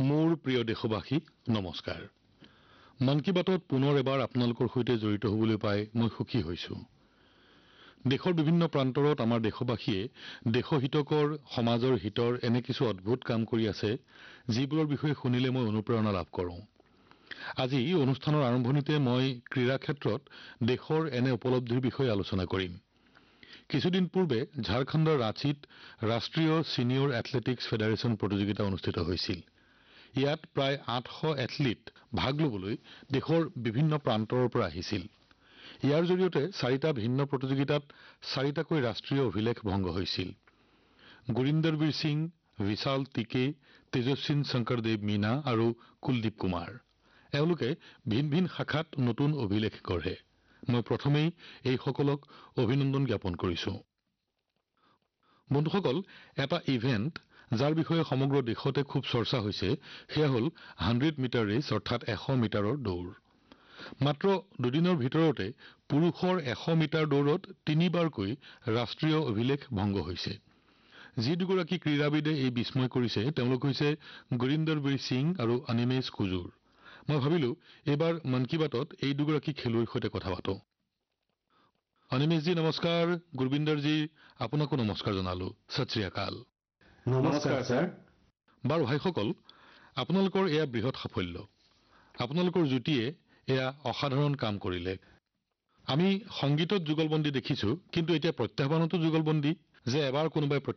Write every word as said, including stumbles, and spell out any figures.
মোৰ প্ৰিয় দেশবাসী নমস্কাৰ। মন কী বাতত পুনৰ এবাৰ আপোনালোকৰ সৈতে জড়িত হ'বলৈ পাই মই সুখী হৈছো। দেশৰ বিভিন্ন প্ৰান্তৰত আমাৰ দেশবাসীয়ে দেশহিতকৰ সমাজৰ হিতৰ এনে কিছু অদ্ভুত কাম কৰি আছে, যিবোৰৰ বিষয়ে শুনিলে মই অনুপ্ৰেৰণা লাভ কৰোঁ। আজি অনুষ্ঠানৰ আৰম্ভণিতে মই ক্ৰীড়া ক্ষেত্ৰত দেশৰ এনে উপলব্ধিৰ বিষয়ে আলোচনা কৰিম। কিছুদিন পূৰ্বে ঝাৰখণ্ডৰ ৰাঁচীত ৰাষ্ট্ৰীয় ছিনিয়ৰ এথলেটিক্স ফেডাৰেচন প্ৰতিযোগিতা অনুষ্ঠিত হৈছিল। ইয়াত প্ৰায় আঠশ এথলীট ভাগ ল'বলৈ দেশৰ বিভিন্ন প্ৰান্তৰৰ পৰা আহিছিল। ইয়াৰ জৰিয়তে চাৰিটা ভিন্ন প্ৰতিযোগিতাত চাৰিটাকৈ ৰাষ্ট্ৰীয় অভিলেখ ভংগ হৈছিল। গুৰিন্দৰবীৰ সিং, বিশাল টিকে, তেজস্বিন শংকৰদেৱ মীনা আৰু কুলদীপ কুমাৰ এওঁলোকে ভিন ভিন শাখাত নতুন অভিলেখ গঢ়ে। মই প্ৰথমেই এইসকলক অভিনন্দন জ্ঞাপন কৰিছো। বন্ধুসকল, এটা ইভেণ্ট যাৰ বিষয়ে সমগ্ৰ দেশতে খুব চৰ্চা হৈছে সেয়া হ'ল হাণ্ড্ৰেড মিটাৰ ৰেচ অৰ্থাৎ এশ মিটাৰৰ দৌৰ। মাত্ৰ দুদিনৰ ভিতৰতে পুৰুষৰ এশ মিটাৰ দৌৰত তিনিবাৰকৈ ৰাষ্ট্ৰীয় অভিলেখ ভংগ হৈছে। যি দুগৰাকী ক্ৰীড়াবিদে এই বিস্ময় কৰিছে তেওঁলোক হৈছে গুৰিন্দৰবীৰ সিং আৰু অনিমেষ কুজুৰ। মই ভাবিলো এইবাৰ মন কী বাতত এই দুগৰাকী খেলুৱৈৰ সৈতে কথা পাতো। অনিমেষজী নমস্কাৰ। গুৰবিন্দৰজী আপোনাকো নমস্কাৰ জনালো। সত শ্ৰী আকাল। নমস্কাৰ ছাৰ। বাৰু ভাইসকল, আপোনালোকৰ এয়া বৃহৎ সাফল্য। আপোনালোকৰ যুটিয়ে এয়া অসাধাৰণ কাম কৰিলে। আমি সংগীতত যুগলবন্দী দেখিছো, কিন্তু এতিয়া প্ৰত্যাহ্বানতো যুগলবন্দী, যে এবাৰ কোনোবাই